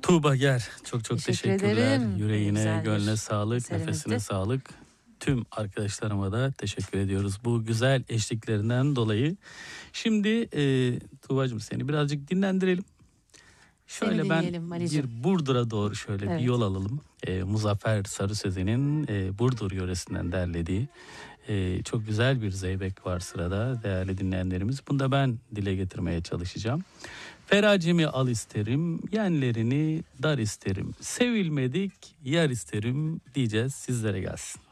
Tuğba Ger, çok teşekkürler. ederim. Yüreğine, Güzel bir gönlüne sağlık, eserimizdi. nefesine sağlık. Tüm arkadaşlarıma da teşekkür ediyoruz bu güzel eşliklerinden dolayı. Şimdi Tuğbacığım seni birazcık dinlendirelim. Şöyle Seni ben dinleyelim Ali'cim. bir Burdur'a doğru şöyle Evet. bir yol alalım. Muzaffer Sarı Sözen'in Burdur yöresinden derlediği çok güzel bir zeybek var sırada değerli dinleyenlerimiz. Bunu da ben dile getirmeye çalışacağım. Feracimi al isterim, yenlerini dar isterim. Sevilmedik yar isterim diyeceğiz, sizlere gelsin.